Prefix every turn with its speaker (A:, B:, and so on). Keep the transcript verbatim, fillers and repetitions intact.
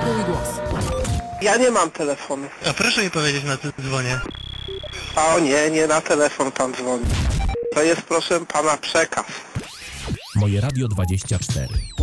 A: Mój głos.
B: Ja nie mam telefonu.
C: A proszę mi powiedzieć, na co dzwonię.
B: A o nie, nie na telefon pan dzwoni. To jest, proszę pana, przekaz.
A: Moje Radio dwadzieścia cztery.